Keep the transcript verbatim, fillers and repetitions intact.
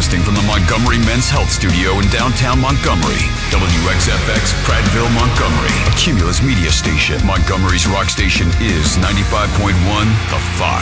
Broadcasting from the Montgomery Men's Health Studio in downtown Montgomery. W X F X, Prattville, Montgomery. A Cumulus media station. Montgomery's rock station is ninety-five point one The Fox.